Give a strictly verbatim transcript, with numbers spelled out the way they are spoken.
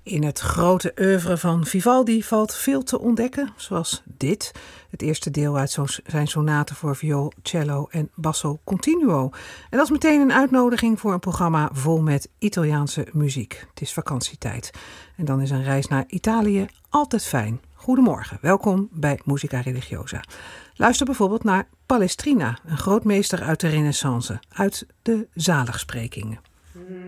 In het grote oeuvre van Vivaldi valt veel te ontdekken, zoals dit. Het eerste deel uit zijn sonate voor viool, cello en basso continuo. En dat is meteen een uitnodiging voor een programma vol met Italiaanse muziek. Het is vakantietijd. En dan is een reis naar Italië altijd fijn. Goedemorgen, welkom bij Musica Religiosa. Luister bijvoorbeeld naar Palestrina, een grootmeester uit de Renaissance, uit de Zaligsprekingen.